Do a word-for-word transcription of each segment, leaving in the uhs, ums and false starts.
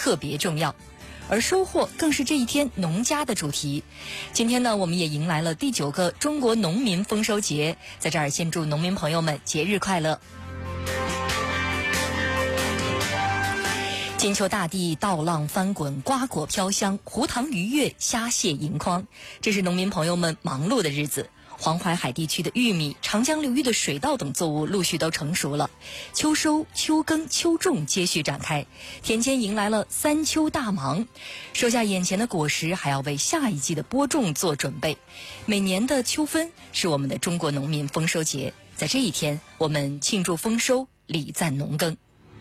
特别重要。而收获更是这一天农家的主题。今天呢，我们也迎来了第九个中国农民丰收节，在这儿先祝农民朋友们节日快乐。金秋大地，稻浪翻滚，瓜果飘香，湖塘鱼跃，虾蟹盈筐，这是农民朋友们忙碌的日子。黄淮海地区的玉米、长江流域的水稻等作物陆续都成熟了，秋收、秋耕、秋种接续展开，田间迎来了三秋大忙，收下眼前的果实，还要为下一季的播种做准备。每年的秋分是我们的中国农民丰收节，在这一天，我们庆祝丰收，礼赞农耕。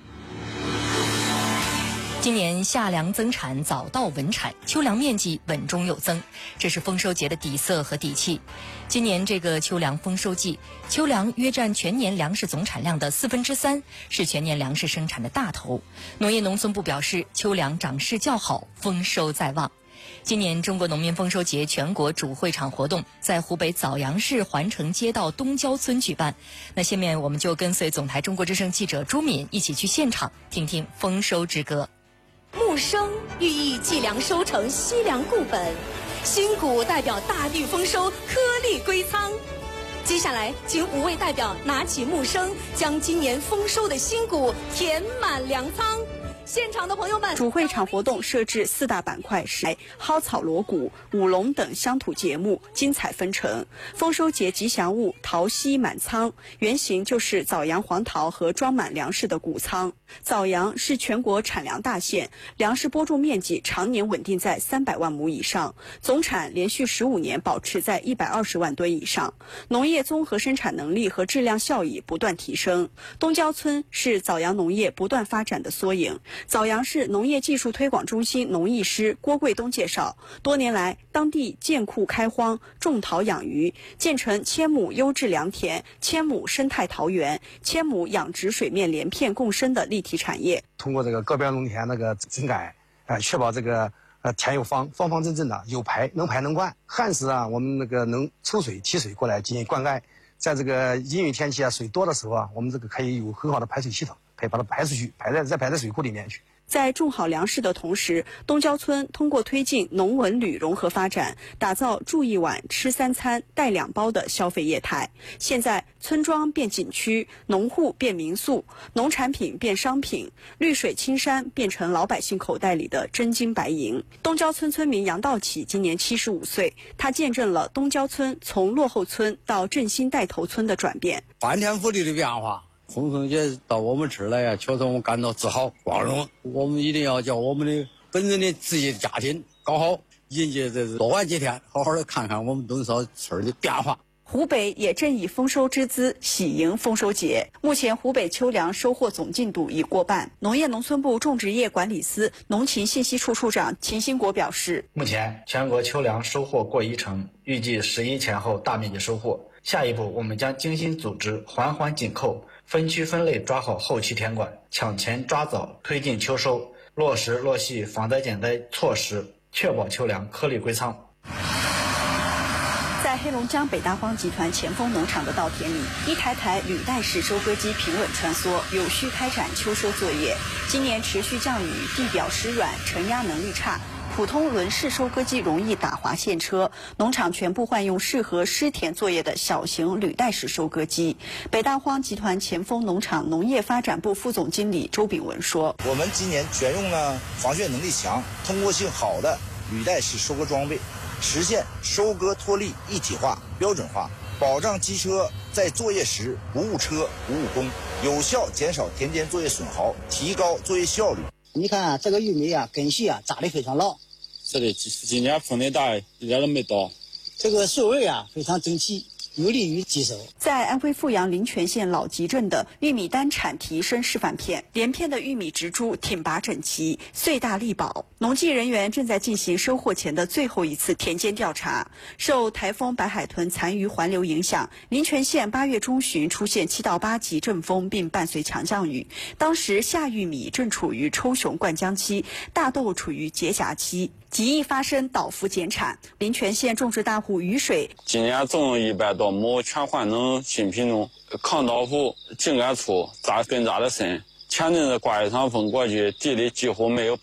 今年夏粮增产，早稻稳产，秋粮面积稳中有增，这是丰收节的底色和底气。今年这个秋粮丰收季，秋粮约占全年粮食总产量的四分之三，是全年粮食生产的大头。农业农村部表示，秋粮长势较好，丰收在望。今年中国农民丰收节全国主会场活动在湖北枣阳市环城街道东郊村举办。那下面我们就跟随总台中国之声记者朱敏一起去现场听听丰收之歌。 木生寓意计量收成，惜粮固本；新谷代表大地丰收，颗粒归仓。接下来，请五位代表拿起木生，将今年丰收的新谷填满粮仓。现场的朋友们， 主会场活动设置四大板块，是蒿草锣鼓、舞龙等乡土节目，精彩纷呈。丰收节吉祥物桃溪满仓，原型就是枣阳黄桃和装满粮食的谷仓。枣阳是全国产粮大县，粮食播种面积常年稳定在三百万亩以上，总产连续十五年保持在一百二十万吨以上，农业综合生产能力和质量效益不断提升。东郊村是枣阳农业不断发展的缩影。枣阳市农业技术推广中心农艺师郭贵东介绍，多年来当地建库开荒，种桃养鱼，建成千亩优质良田、千亩生态桃园、千亩养殖水面连片共生的立体产业。 通过这个个别农田那个整改，呃，确保这个呃田有方，方方正正的，有排能排能灌。旱时啊，我们那个能抽水提水过来进行灌溉。在这个阴雨天气啊，水多的时候啊，我们这个可以有很好的排水系统，可以把它排出去，排在再排在水库里面去。 在种好粮食的同时，东郊村通过推进农文旅融合发展，打造住一晚、吃三餐、带两包的消费业态。现在，村庄变景区，农户变民宿，农产品变商品，绿水青山变成老百姓口袋里的真金白银。东郊村村民杨道启今年七十五岁，他见证了东郊村从落后村到振兴带头村的转变， 翻天覆地的变化。丰收节到我们这儿来呀，确实我们感到自豪、光荣。我们一定要叫我们的本人的自己家庭搞好，迎接这多玩几天，好好的看看我们东郊村的变化。 湖北也正以丰收之姿喜迎丰收节。目前，湖北秋粮收获总进度已过半。农业农村部种植业管理司农禽信息处处长秦兴国表示， 目前全国秋粮收获过一成，预计十一前后大面积收获。下一步，我们将精心组织，环环紧扣，分区分类抓好后期田管，抢前抓早推进秋收，落实落细防灾减灾措施，确保秋粮颗粒归仓。 在黑龙江北大荒集团前锋农场的稻田里，一台台履带式收割机平稳穿梭，有序开展秋收作业。今年持续降雨，地表湿软，承压能力差，普通轮式收割机容易打滑陷车，农场全部换用适合湿田作业的小型履带式收割机。北大荒集团前锋农场农业发展部副总经理周炳文说：“ 我们今年选用了防眩能力强、通过性好的履带式收割装备，实现收割脱粒一体化、标准化，保障机车在作业时不误车、不误工，有效减少田间作业损耗，提高作业效率。” 你看啊，这个玉米啊，根系啊扎得非常牢。 是的，今年风的大，一点都没倒。 这个穗味啊非常整齐，有利于积收。 在安徽阜阳临泉县老集镇的玉米单产提升示范片，连片的玉米植株挺拔整齐，穗大力薄。农技人员正在进行收获前的最后一次田间调查。受台风白海豚残余环流影响，临泉县八月中旬出现七到八级阵风，并伴随强降雨。当时夏玉米正处于抽熊灌浆期，大豆处于结荚期。极易发生倒伏减产，临泉县种植大户雨水今年种了一百多亩全换成新品种，抗倒伏、茎干粗、扎根扎得深。前阵子刮一场风过去，地里几乎没有